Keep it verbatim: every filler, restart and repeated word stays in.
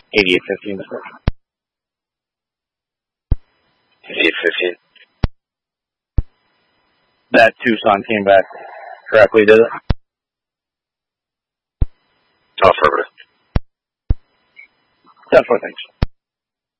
eighty-eight fifteen. eighty-eight fifteen. That Tucson came back correctly, did it? Affirmative. Definitely thanks.